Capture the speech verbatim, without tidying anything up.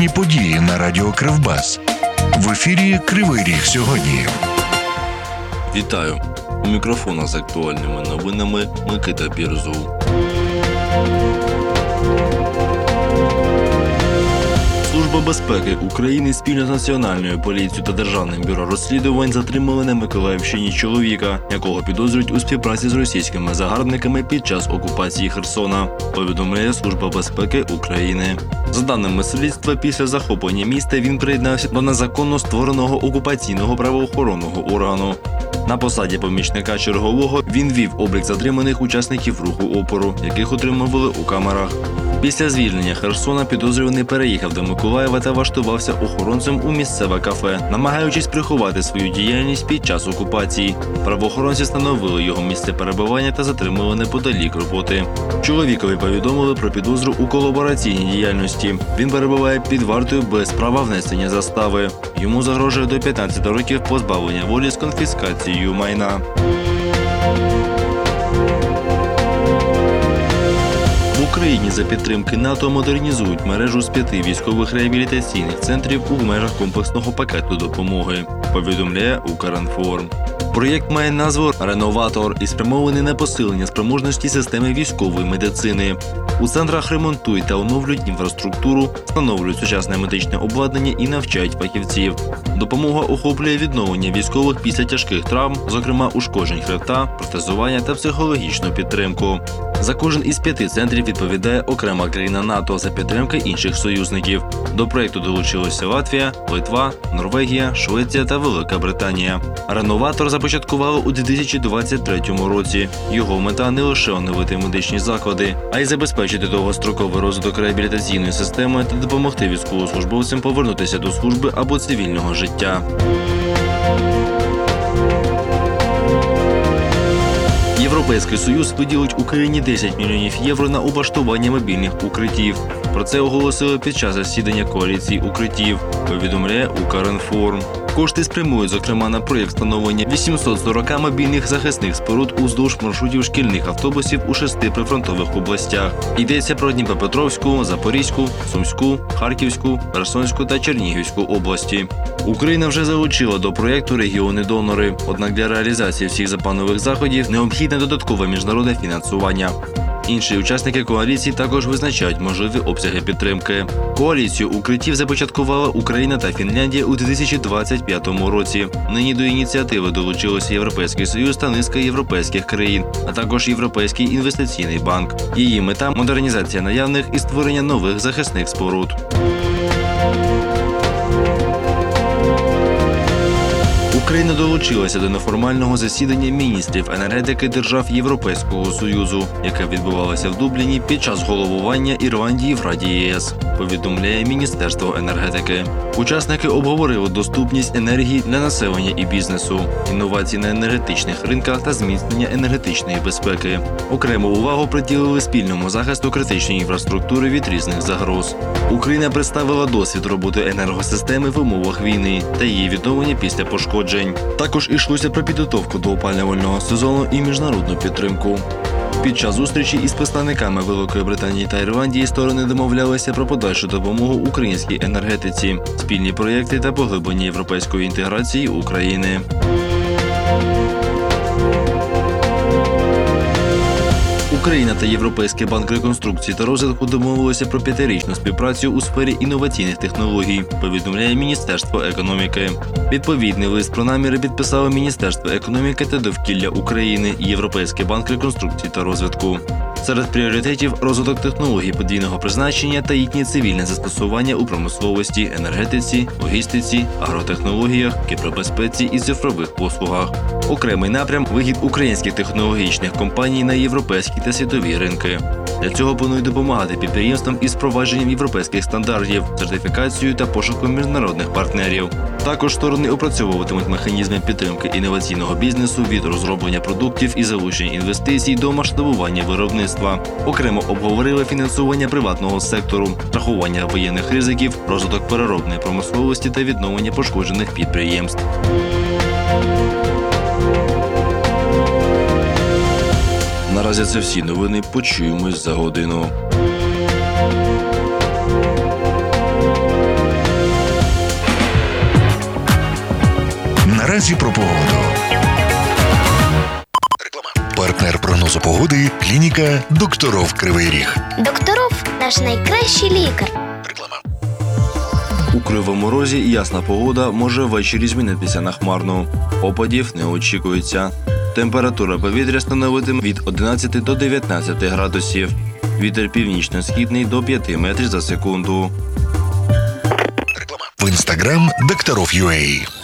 Головні події на радіо Кривбас. В ефірі Кривий Ріг сьогодні. Вітаю! У мікрофона з актуальними новинами Микита Бірзов. Служба безпеки України спільно з Національною поліцією та Державним бюро розслідувань затримали на Миколаївщині чоловіка, якого підозрюють у співпраці з російськими загарбниками під час окупації Херсона, повідомляє Служба безпеки України. За даними слідства, після захоплення міста він приєднався до незаконно створеного окупаційного правоохоронного органу. На посаді помічника чергового він вів облік затриманих учасників руху опору, яких отримували у камерах. Після звільнення Херсона підозрюваний переїхав до Миколаєва та влаштувався охоронцем у місцеве кафе, намагаючись приховати свою діяльність під час окупації. Правоохоронці встановили його місце перебування та затримали неподалік роботи. Чоловікові повідомили про підозру у колабораційній діяльності. Він перебуває під вартою без права внесення застави. Йому загрожує до п'ятнадцяти років позбавлення волі з конфіскацією майна. В Україні за підтримки НАТО модернізують мережу з п'яти військових реабілітаційних центрів у межах комплексного пакету допомоги, повідомляє Укрінформ. Проєкт має назву «Реноватор» і спрямований на посилення спроможності системи військової медицини. У центрах ремонтують та оновлюють інфраструктуру, встановлюють сучасне медичне обладнання і навчають фахівців. Допомога охоплює відновлення військових після тяжких травм, зокрема ушкоджень хребта, протезування та психологічну підтримку. За кожен із п'яти центрів відповідає окрема країна НАТО за підтримки інших союзників. До проєкту долучилися Латвія, Литва, Норвегія, Швеція та Велика Британія. «Реноватор» започаткували у дві тисячі двадцять третьому році. Його мета не лише оновити медичні заклади, а й забезпечити довгостроковий розвиток реабілітаційної системи та допомогти військовослужбовцям повернутися до служби або цивільного життя. Європейський Союз виділить Україні десять мільйонів євро на облаштування мобільних укриттів. Про це оголосили під час засідання коаліції укриттів, повідомляє Укрінформ. Кошти спрямують, зокрема, на проєкт встановлення вісімсот сорок мобільних захисних споруд уздовж маршрутів шкільних автобусів у шести прифронтових областях. Йдеться про Дніпропетровську, Запорізьку, Сумську, Харківську, Херсонську та Чернігівську області. Україна вже залучила до проєкту регіони-донори, однак для реалізації всіх запланових заходів необхідне додаткове міжнародне фінансування. Інші учасники коаліції також визначають можливі обсяги підтримки. Коаліцію укриттів започаткувала Україна та Фінляндія у дві тисячі двадцять п'ятому році. Нині до ініціативи долучилися Європейський Союз та низка європейських країн, а також Європейський інвестиційний банк. Її мета – модернізація наявних і створення нових захисних споруд. Україна долучилася до неформального засідання міністрів енергетики держав Європейського Союзу, яке відбувалося в Дубліні під час головування Ірландії в Раді ЄС, повідомляє Міністерство енергетики. Учасники обговорили доступність енергії для населення і бізнесу, інновації на енергетичних ринках та зміцнення енергетичної безпеки. Окрему увагу приділили спільному захисту критичної інфраструктури від різних загроз. Україна представила досвід роботи енергосистеми в умовах війни та її відновлення після пошкоджень. Також йшлося про підготовку до опалювального сезону і міжнародну підтримку. Під час зустрічі із представниками Великої Британії та Ірландії сторони домовлялися про подальшу допомогу українській енергетиці, спільні проєкти та поглиблення європейської інтеграції України. Україна та Європейський банк реконструкції та розвитку домовилися про п'ятирічну співпрацю у сфері інноваційних технологій, повідомляє Міністерство економіки. Відповідний лист про наміри підписало Міністерство економіки та довкілля України і Європейський банк реконструкції та розвитку. Серед пріоритетів – розвиток технологій подвійного призначення та їхнє цивільне застосування у промисловості, енергетиці, логістиці, агротехнологіях, кібербезпеці і цифрових послугах. Окремий напрям – вихід українських технологічних компаній на європейські та світові ринки. Для цього планують допомагати підприємствам із впровадженням європейських стандартів, сертифікацією та пошуком міжнародних партнерів. Також сторони опрацьовуватимуть механізми підтримки інноваційного бізнесу від розроблення продуктів і залучення інвестицій до масштабування виробництва. Окремо обговорили фінансування приватного сектору, страхування воєнних ризиків, розвиток переробної промисловості та відновлення пошкоджених підприємств. Наразі це всі новини. Почуємось за годину. Наразі про погоду. Партнер прогнозу погоди – клініка «Докторов Кривий Ріг». Докторов – наш найкращий лікар. У Кривому Розі ясна погода може ввечері змінитися на хмарну. Опадів не очікується. Температура повітря становитиме від одинадцяти до дев'ятнадцяти градусів. Вітер північно-східний до п'яти метрів за секунду. В інстаграм «Докторов.ua».